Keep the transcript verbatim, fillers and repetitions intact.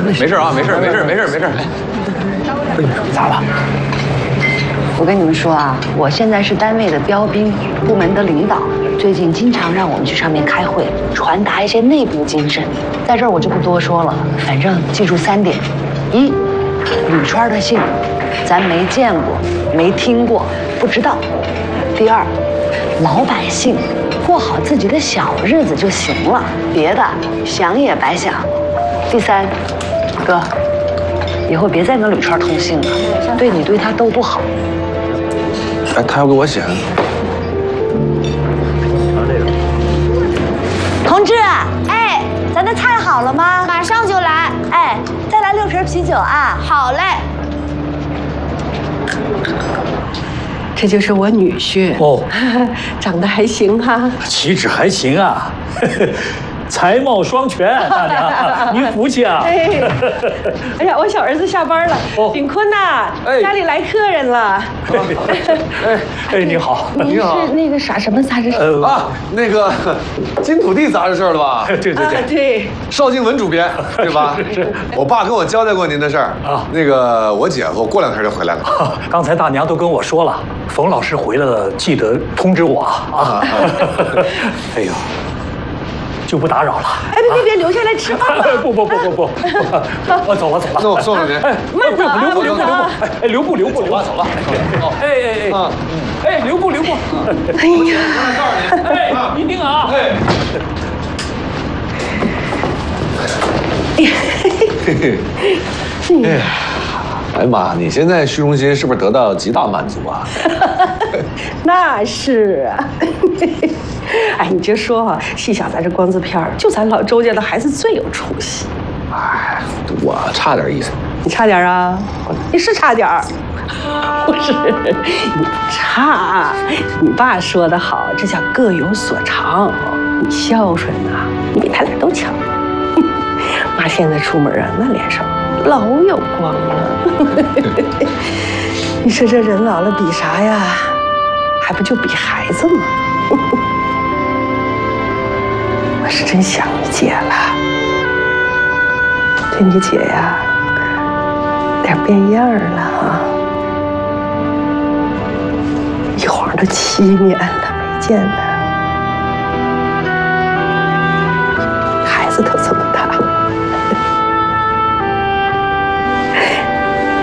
没事啊，没事，没事，没事，没事。哎，咋了？ 我跟你们说啊，我现在是单位的标兵，部门的领导，最近经常让我们去上面开会，传达一些内部精神。在这儿我就不多说了，反正记住三点：一，吕川的姓，咱没见过，没听过，不知道；第二，老百姓过好自己的小日子就行了，别的想也白想；第三，哥，以后别再跟吕川通信了，对你对他都不好。 哎，他要给我写。 同志，哎，咱的菜好了吗？ 马上就来。 哎，再来六瓶啤酒啊！ 好嘞。 这就是我女婿哦， 长得还行哈， 气质还行啊。才貌双全，大娘，您福气啊！ 哎，哎呀，我小儿子下班了，炳坤呐，家里来客人了。 哎哎，你好， 你是那个啥什么杂志？ 呃啊，那个《金土地》杂志社的吧？ 对对对对， 邵静文主编，对吧？ 是。 我爸跟我交代过您的事儿啊。那个我姐夫过两天就回来了。 刚才大娘都跟我说了，冯老师回来了，记得通知我啊。哎呦。就不打扰了。 哎，别别别，留下来吃饭吧。 不不不不不，我走了走了。 那我送送您。 哎， 慢走啊， 留步留步留步。哎，留步留步， 走吧走吧。 哎哎哎，嗯，哎，留步留步。 哎呀， 哎，一定啊。哎。 哎呀，哎妈，你现在虚荣心是不是得到极大满足啊？ 那是啊。哎，你就说哈，细想咱这光字片儿，就咱老周家的孩子最有出息。 哎，我差点意思。 你差点啊？你是差点儿，不是你不差。你爸说得好，这叫各有所长。你孝顺呐，你比他俩都强。妈现在出门啊，那脸上老有光了。你说这人老了比啥呀？还不就比孩子吗？我是真想你姐了，这你姐呀，脸变样了哈，一晃都七年了没见她，孩子都这么大了。